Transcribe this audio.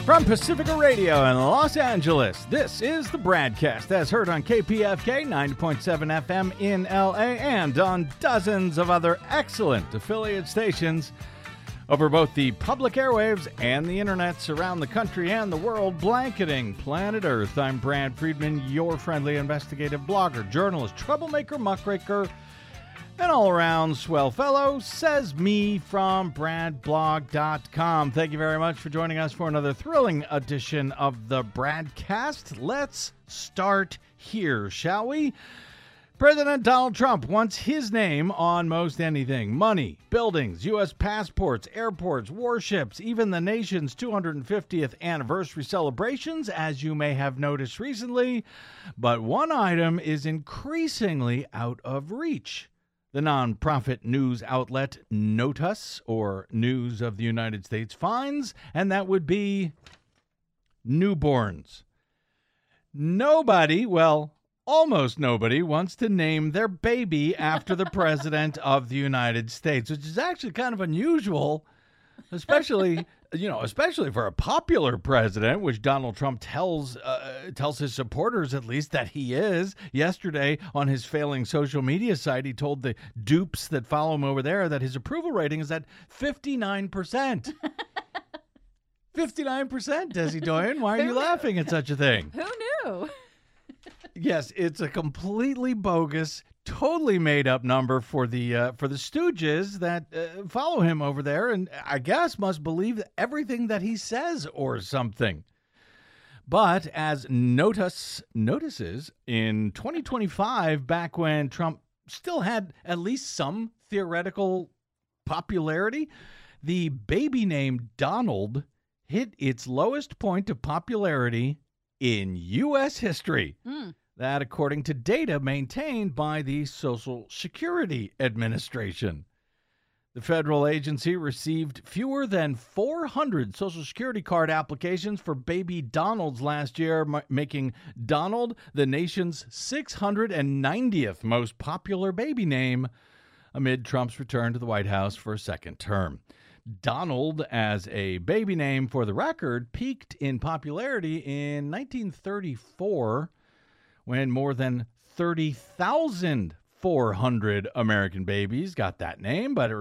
From Pacifica Radio in Los Angeles, this is the Bradcast, as heard on KPFK 90.7 FM in LA and on dozens of other excellent affiliate stations over both the public airwaves and the internets around the country and the world, blanketing planet Earth. I'm Brad Friedman, your friendly investigative blogger, journalist, troublemaker, muckraker, and all-around swell fellow, says me from bradblog.com. Thank you very much for joining us for another thrilling edition of the Bradcast. Let's start here, shall we? President Donald Trump wants his name on most anything. Money, buildings, U.S. passports, airports, warships, even the nation's 250th anniversary celebrations, as you may have noticed recently. But one item is increasingly out of reach. The nonprofit news outlet NOTUS, or News of the United States, finds, and that would be newborns. Nobody, well, almost nobody, wants to name their baby after the President of the United States, which is actually kind of unusual, especially for a popular president, which Donald Trump tells his supporters, at least, that he is. Yesterday, on his failing social media site, he told the dupes that follow him over there that his approval rating is at 59%. 59%, Desi Doyen. Why are you laughing at such a thing? Who knew? Yes, it's a completely bogus, totally made-up number for the stooges that follow him over there, and I guess must believe everything that he says or something. But as NOTUS notices, in 2025, back when Trump still had at least some theoretical popularity, the baby name Donald hit its lowest point of popularity in U.S. history. That, according to data maintained by the Social Security Administration. The federal agency received fewer than 400 Social Security card applications for baby Donalds last year, making Donald the nation's 690th most popular baby name amid Trump's return to the White House for a second term. Donald, as a baby name, for the record, peaked in popularity in 1934, when more than 30,400 American babies got that name, but it